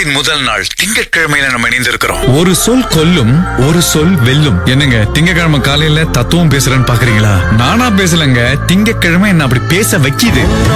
வாரத்தின் முதல் நாள் திங்கட்கிழமையில நம்ம இணைந்திருக்கிறோம். ஒரு சொல் கொல்லும், ஒரு சொல் வெல்லும். என்னங்க திங்கட்கிழமை காலையில தத்துவம் பேசுறேன்னு பாக்குறீங்களா? நானா பேசலங்க, திங்கட்கிழமை என்ன அப்படி பேச வைக்கிது.